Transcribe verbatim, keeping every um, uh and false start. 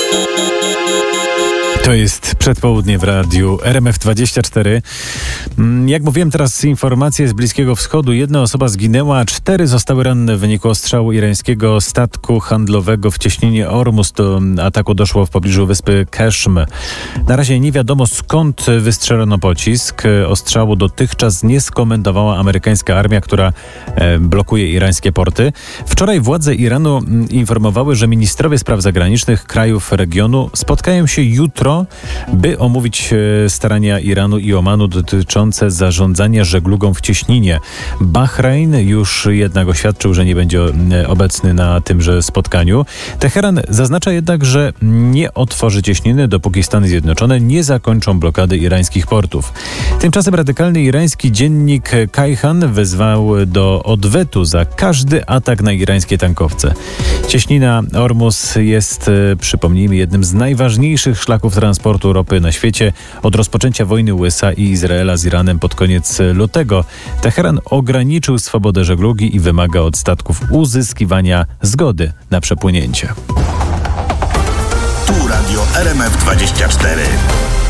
To jest przedpołudnie w radiu R M F dwadzieścia cztery. Jak mówiłem, teraz informacje z Bliskiego Wschodu. Jedna osoba zginęła, a cztery zostały ranne w wyniku ostrzału irańskiego statku handlowego w cieśninie Ormus. Do ataku doszło w pobliżu wyspy Keshm. Na razie nie wiadomo, skąd wystrzelono pocisk. Ostrzału dotychczas nie skomentowała amerykańska armia, która blokuje irańskie porty. Wczoraj władze Iranu informowały, że ministrowie spraw zagranicznych krajów regionu spotkają się jutro, by omówić starania Iranu i Omanu dotyczące zarządzania żeglugą w cieśninie. Bahrein już jednak oświadczył, że nie będzie obecny na tymże spotkaniu. Teheran zaznacza jednak, że nie otworzy cieśniny, dopóki Stany Zjednoczone nie zakończą blokady irańskich portów. Tymczasem radykalny irański dziennik Kayhan wezwał do odwetu za każdy atak na irańskie tankowce. Cieśnina Ormus jest, przypomnijmy, jednym z najważniejszych szlaków transportu ropy na świecie. Od rozpoczęcia wojny U S A i Izraela z Iranem pod koniec lutego Teheran ograniczył swobodę żeglugi i wymaga od statków uzyskiwania zgody na przepłynięcie. Tu Radio R M F dwadzieścia cztery.